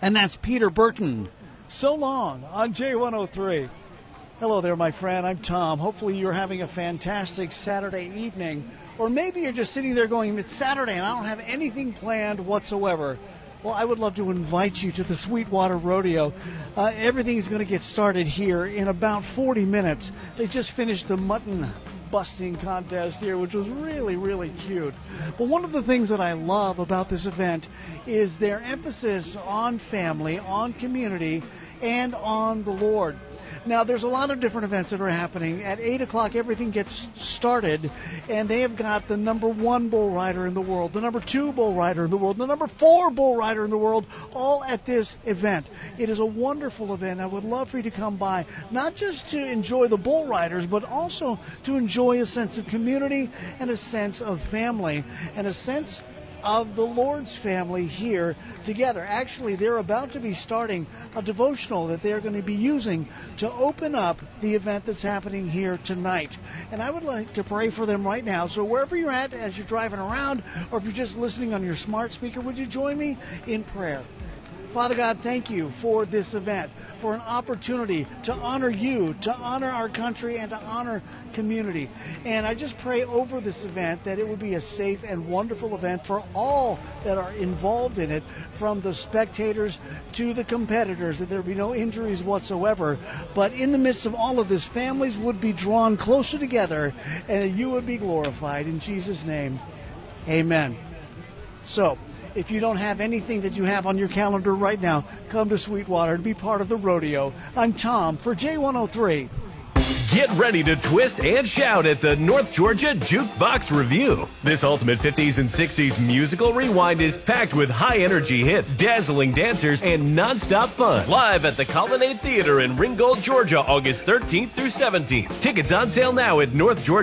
And that's Peter Burton. So long on J103. Hello there, my friend. I'm Tom. Hopefully you're having a fantastic Saturday evening. Or maybe you're just sitting there going, it's Saturday and I don't have anything planned whatsoever. Well, I would love to invite you to the Sweetwater Rodeo. Everything's going to get started here in about 40 minutes. They just finished the mutton busting contest here, which was really, really cute. But one of the things that I love about this event is their emphasis on family, on community, and on the Lord. Now, there's a lot of different events that are happening. At 8 o'clock, everything gets started, and they have got the number 1 bull rider in the world, the number 2 bull rider in the world, the number 4 bull rider in the world, all at this event. It is a wonderful event. I would love for you to come by, not just to enjoy the bull riders, but also to enjoy a sense of community and a sense of family and a sense of the Lord's family here together. Actually, they're about to be starting a devotional that they're going to be using to open up the event that's happening here tonight. And I would like to pray for them right now. So wherever you're at, as you're driving around, or if you're just listening on your smart speaker, would you join me in prayer? Father God, thank you for this event, for an opportunity to honor you, to honor our country, and to honor community. And I just pray over this event that it would be a safe and wonderful event for all that are involved in it, from the spectators to the competitors, that there be no injuries whatsoever. But in the midst of all of this, families would be drawn closer together and you would be glorified. In Jesus' name, amen. So, if you don't have anything that you have on your calendar right now, come to Sweetwater and be part of the rodeo. I'm Tom for J103. Get ready to twist and shout at the North Georgia Jukebox Review. This ultimate 50s and 60s musical rewind is packed with high-energy hits, dazzling dancers, and non-stop fun. Live at the Colonnade Theater in Ringgold, Georgia, August 13th through 17th. Tickets on sale now at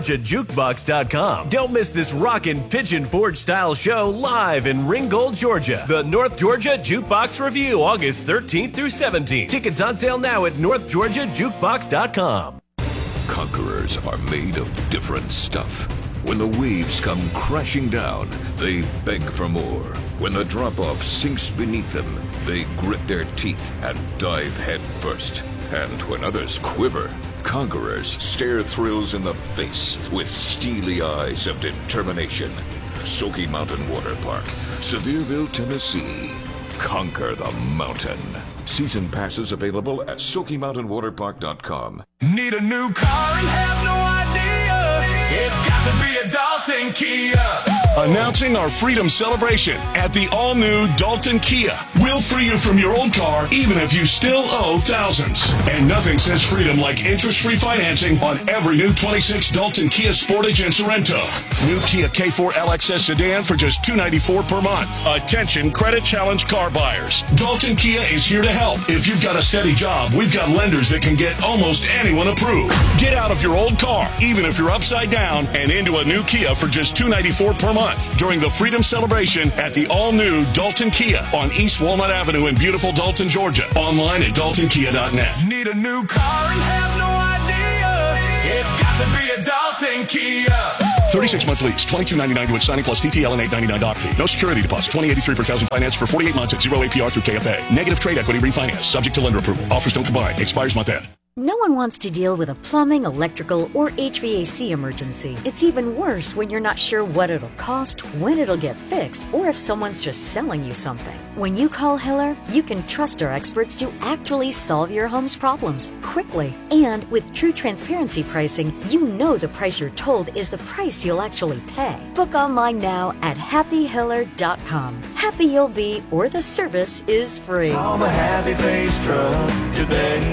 NorthGeorgiaJukebox.com. Don't miss this rockin' Pigeon Forge-style show live in Ringgold, Georgia. The North Georgia Jukebox Review, August 13th through 17th. Tickets on sale now at NorthGeorgiaJukebox.com. Conquerors are made of different stuff. When the waves come crashing down, they beg for more. When the drop-off sinks beneath them, they grit their teeth and dive head first. And when others quiver, conquerors stare thrills in the face with steely eyes of determination. Smoky Mountain Water Park, Sevierville, Tennessee. Conquer the mountain. Season passes available at SmokyMountainWaterPark.com. Need a new car and have no idea? It's got to be a Dalton Kia. Announcing our Freedom Celebration at the all-new Dalton Kia. We'll free you from your old car even if you still owe thousands. And nothing says freedom like interest-free financing on every new 26 Dalton Kia Sportage and Sorento. New Kia K4 LXS sedan for just $294 per month. Attention credit challenge car buyers. Dalton Kia is here to help. If you've got a steady job, we've got lenders that can get almost anyone approved. Get out of your old car, even if you're upside down, and into a new Kia for just $294 per month during the Freedom Celebration at the all-new Dalton Kia on East Walnut Avenue in beautiful Dalton, Georgia. Online at DaltonKia.net. Need a new car and have no idea? It's got to be a Dalton Kia. 36-month lease, $22.99 with signing plus TTL and $8.99 doc fee. No security deposit, $20.83 per thousand finance for 48 months at 0 APR through KFA. Negative trade equity refinance, subject to lender approval. Offers don't combine. Expires month end. No one wants to deal with a plumbing, electrical, or HVAC emergency. It's even worse when you're not sure what it'll cost, when it'll get fixed, or if someone's just selling you something. When you call Hiller, you can trust our experts to actually solve your home's problems quickly. And with true transparency pricing, you know the price you're told is the price you'll actually pay. Book online now at happyhiller.com. Happy you'll be, or the service is free. Call the Happy Face Truck today.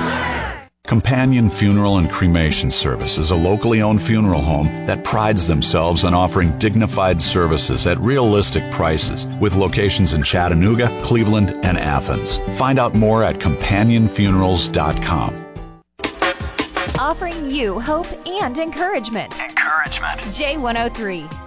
Companion Funeral and Cremation Service is a locally owned funeral home that prides themselves on offering dignified services at realistic prices, with locations in Chattanooga, Cleveland, and Athens. Find out more at companionfunerals.com. Offering you hope and encouragement. J103.